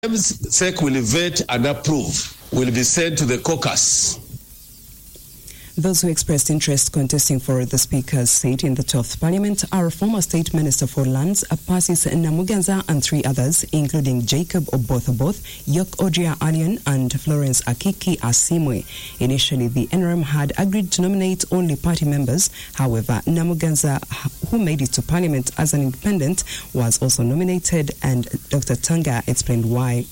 SEC will vet and approve, will be sent to the caucus. Those who expressed interest contesting for the Speaker's seat in the 12th Parliament are former State Minister for Lands, Persis Namuganza, and 3 others, including Jacob Oboth, Yok Ojia Alien, and Florence Akiki Asimwe. Initially, the NRM had agreed to nominate only party members. However, Namuganza, who made it to Parliament as an independent, was also nominated, and Dr. Tanga explained why.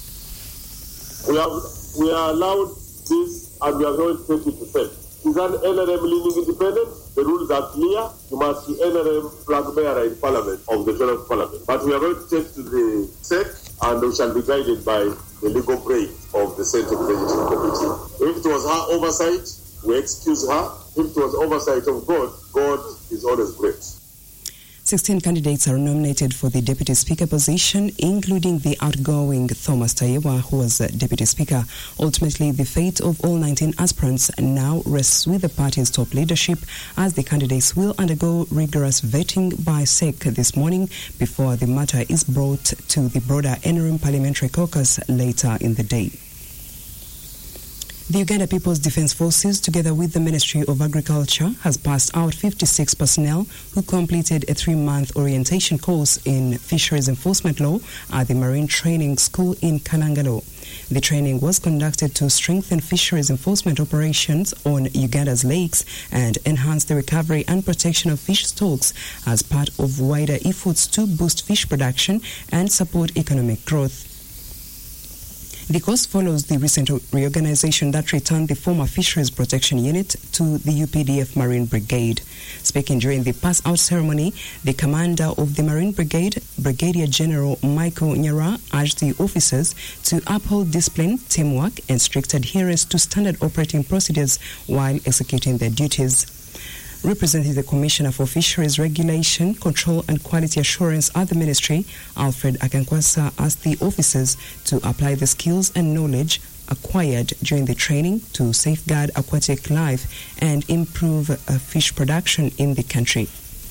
We are allowed this, and we are going to take it to effect. Is an NRM leaning independent? The rules are clear. You must be NRM flag bearer in Parliament of the 12th Parliament. But we are going to take to the SEC, and we shall be guided by the legal brain of the Central Legislative Committee. If it was her oversight, we excuse her. If it was oversight of God, God is always great. 16 candidates are nominated for the Deputy Speaker position, including the outgoing Thomas Tayewa, who was Deputy Speaker. Ultimately, the fate of all 19 aspirants now rests with the party's top leadership, as the candidates will undergo rigorous vetting by SEC this morning before the matter is brought to the broader NRM Parliamentary Caucus later in the day. The Uganda People's Defence Forces, together with the Ministry of Agriculture, has passed out 56 personnel who completed a 3-month orientation course in fisheries enforcement law at the Marine Training School in Kalangalo. The training was conducted to strengthen fisheries enforcement operations on Uganda's lakes and enhance the recovery and protection of fish stocks as part of wider efforts to boost fish production and support economic growth. The course follows the recent reorganization that returned the former Fisheries Protection Unit to the UPDF Marine Brigade. Speaking during the pass-out ceremony, the commander of the Marine Brigade, Brigadier General Michael Nyara, urged the officers to uphold discipline, teamwork, and strict adherence to standard operating procedures while executing their duties. Representing the Commissioner for Fisheries Regulation, Control and Quality Assurance at the Ministry, Alfred Akankwasa, asked the officers to apply the skills and knowledge acquired during the training to safeguard aquatic life and improve fish production in the country.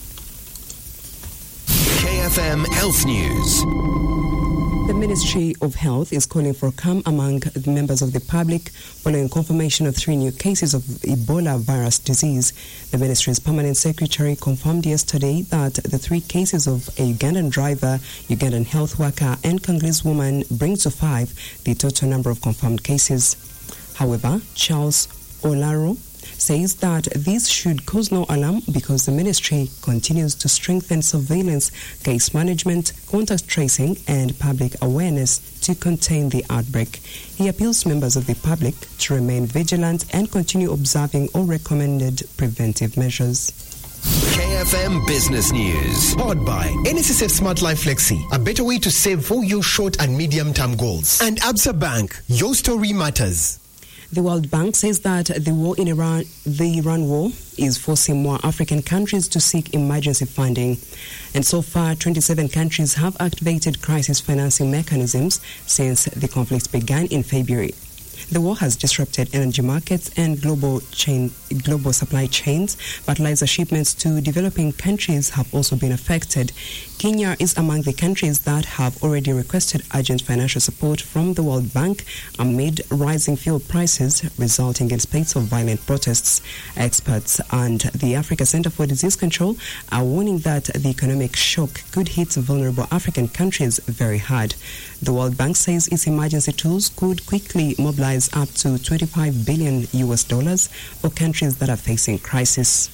KFM Health News. The Ministry of Health is calling for calm among the members of the public following confirmation of 3 new cases of Ebola virus disease. The Ministry's Permanent Secretary confirmed yesterday that the 3 cases of a Ugandan driver, Ugandan health worker, and Congolese woman bring to 5 the total number of confirmed cases. However, Charles Olaro says that this should cause no alarm because the ministry continues to strengthen surveillance, case management, contact tracing, and public awareness to contain the outbreak. He appeals to members of the public to remain vigilant and continue observing all recommended preventive measures. KFM Business News. Powered by NSSF Smart Life Flexi, a better way to save for your short and medium-term goals. And Absa Bank, your story matters. The World Bank says that the Iran war is forcing more African countries to seek emergency funding. And so far, 27 countries have activated crisis financing mechanisms since the conflict began in February. The war has disrupted energy markets and global supply chains. Fertilizer shipments to developing countries have also been affected. Kenya is among the countries that have already requested urgent financial support from the World Bank amid rising fuel prices resulting in spate of violent protests. Experts and the Africa Center for Disease Control are warning that the economic shock could hit vulnerable African countries very hard. The World Bank says its emergency tools could quickly mobilize up to $25 billion for countries that are facing crisis.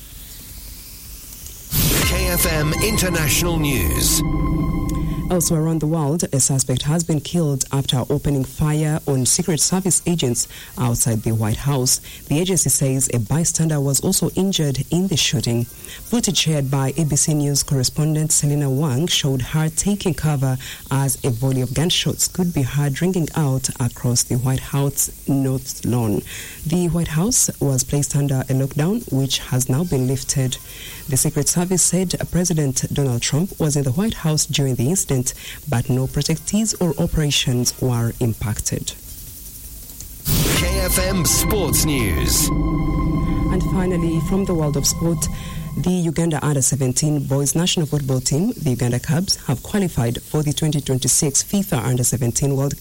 KFM International News. Also around the world, a suspect has been killed after opening fire on Secret Service agents outside the White House. The agency says a bystander was also injured in the shooting. Footage shared by ABC News correspondent Selena Wang showed her taking cover as a volley of gunshots could be heard ringing out across the White House North Lawn. The White House was placed under a lockdown, which has now been lifted. The Secret Service said President Donald Trump was in the White House during the incident, but no protectees or operations were impacted. KFM Sports News. And finally, from the world of sport, the Uganda Under-17 boys national football team, the Uganda Cubs, have qualified for the 2026 FIFA Under-17 World